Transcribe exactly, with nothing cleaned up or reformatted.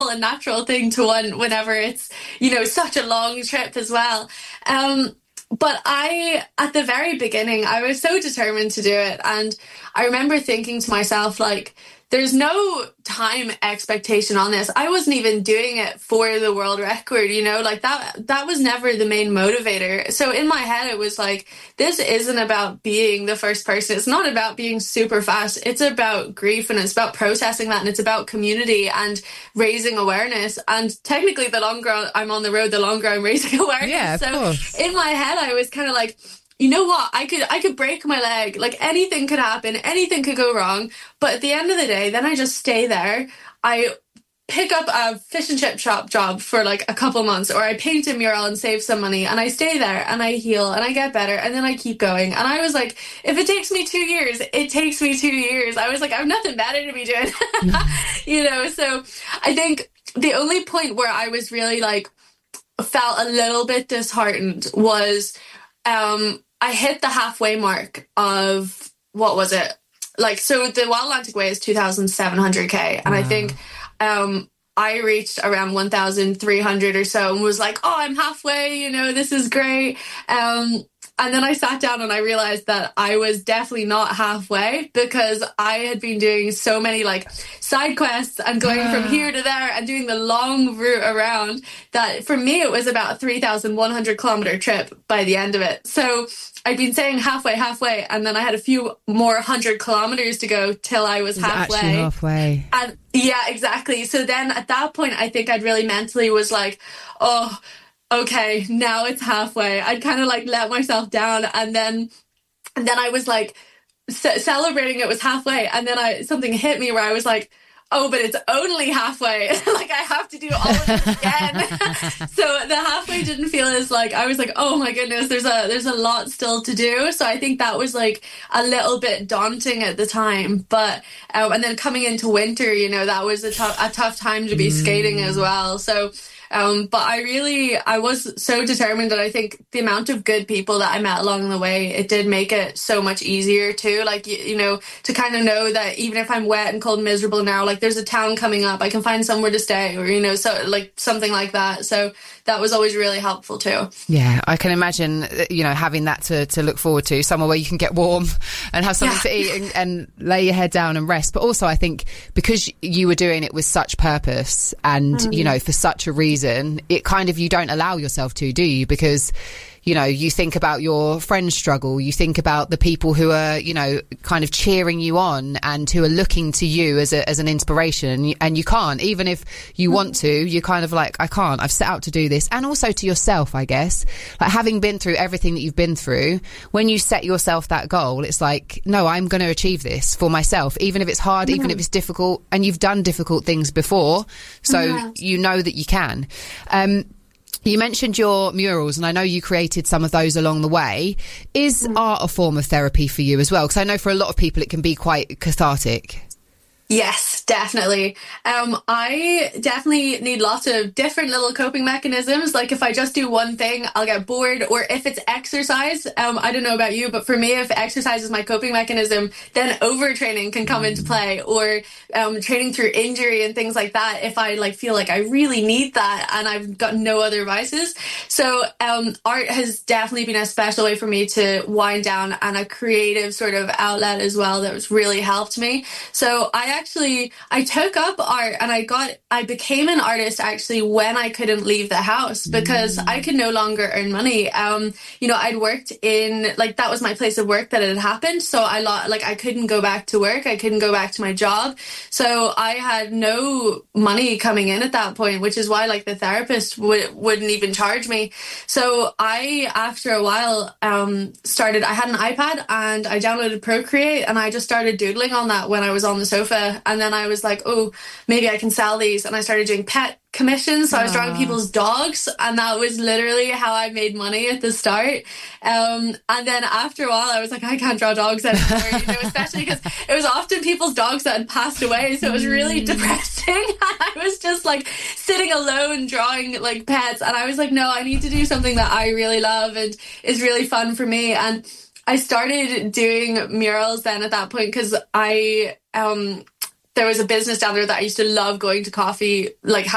normal and natural thing to want whenever it's, you know, such a long trip as well. Um, but I, at the very beginning, I was so determined to do it. And I remember thinking to myself, like, there's no time expectation on this. I wasn't even doing it for the world record, you know, like that, that was never the main motivator. So in my head, it was like, this isn't about being the first person. It's not about being super fast. It's about grief, and it's about processing that, and it's about community and raising awareness. And technically, the longer I'm on the road, the longer I'm raising awareness. Yeah, of so course. In my head, I was kind of like, you know what, I could I could break my leg, like anything could happen, anything could go wrong, but at the end of the day, then I just stay there. I pick up a fish and chip shop job for like a couple months, or I paint a mural and save some money, and I stay there and I heal and I get better, and then I keep going. And I was like, if it takes me two years, it takes me two years. I was like, I have nothing better to be doing. You know, so I think the only point where I was really like felt a little bit disheartened was um I hit the halfway mark of, what was it? Like, so the Wild Atlantic Way is two thousand seven hundred K. And wow. I think um, I reached around one thousand three hundred or so and was like, oh, I'm halfway, you know, this is great. Um, and then I sat down and I realized that I was definitely not halfway, because I had been doing so many like side quests and going from here to there and doing the long route around, that for me, it was about a three thousand one hundred kilometer trip by the end of it. So I'd been saying halfway, halfway, and then I had a few more hundred kilometers to go till I was halfway. Actually halfway. And yeah, exactly. So then at that point, I think I'd really mentally was like, oh, okay, now it's halfway. I'd kind of like let myself down, and then, and then I was like c- celebrating it was halfway, and then I something hit me where I was like, oh, but it's only halfway. Like, I have to do all of this again. So the halfway didn't feel as like, I was like, oh my goodness, there's a there's a lot still to do. So I think that was like a little bit daunting at the time. But um, and then coming into winter, you know, that was a tough a tough time to be mm. skating as well. So Um, but I really, I was so determined, that I think the amount of good people that I met along the way, it did make it so much easier too. Like, you, you know, to kind of know that even if I'm wet and cold and miserable now, like there's a town coming up, I can find somewhere to stay, or, you know, so like something like that. So that was always really helpful too. Yeah, I can imagine, you know, having that to, to look forward to, somewhere where you can get warm and have something yeah. to eat and, and lay your head down and rest. But also I think because you were doing it with such purpose and, mm. you know, for such a reason, it kind of, you don't allow yourself to, do you? Because, you know, you think about your friends' struggle, you think about the people who are, you know, kind of cheering you on and who are looking to you as a, as an inspiration, and you, and you can't, even if you want to, you're kind of like, I can't, I've set out to do this. And also to yourself, I guess, like having been through everything that you've been through, when you set yourself that goal, it's like, no, I'm going to achieve this for myself, even if it's hard, mm-hmm. even if it's difficult, and you've done difficult things before, so mm-hmm. you know that you can. Um, You mentioned your murals, and I know you created some of those along the way. Is mm. art a form of therapy for you as well? Because I know for a lot of people it can be quite cathartic. Yes, definitely. Um, I definitely need lots of different little coping mechanisms. Like if I just do one thing, I'll get bored. Or if it's exercise, um, I don't know about you, but for me, if exercise is my coping mechanism, then overtraining can come into play. Or um, training through injury and things like that, if I like feel like I really need that and I've got no other vices. So um, art has definitely been a special way for me to wind down, and a creative sort of outlet as well that has really helped me. So I actually, I took up art and I got, I became an artist actually when I couldn't leave the house, because mm. I could no longer earn money. Um, you know, I'd worked in, like, that was my place of work that had happened. So I, like, I couldn't go back to work. I couldn't go back to my job. So I had no money coming in at that point, which is why, like, the therapist would, wouldn't even charge me. So I, after a while, um, started, I had an iPad and I downloaded Procreate, and I just started doodling on that when I was on the sofa. And then I was like, oh, maybe I can sell these. And I started doing pet commissions. So I was drawing people's dogs, and that was literally how I made money at the start. Um, and then after a while, I was like, I can't draw dogs anymore, you know, especially because it was often people's dogs that had passed away. So it was really depressing. I was just like sitting alone drawing like pets. And I was like, no, I need to do something that I really love and is really fun for me. And I started doing murals then at that point, because I, um, there was a business down there that I used to love going to coffee, like